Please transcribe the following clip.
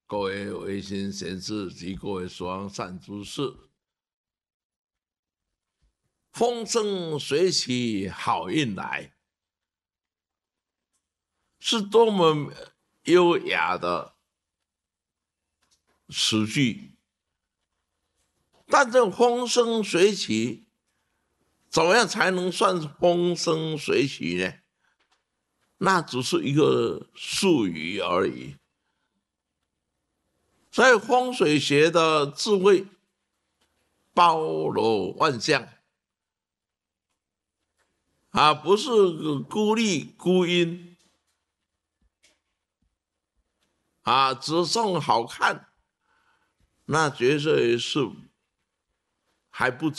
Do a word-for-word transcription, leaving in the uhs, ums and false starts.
各位维新贤士及各位所望善知识，风生水起，好运来，是多么优雅的词句。但这风生水起，怎么样才能算风生水起呢？那只是一个术语而已。所以风水学的智慧包罗万象啊，不是孤立孤阴啊，只送好看，那绝对是还不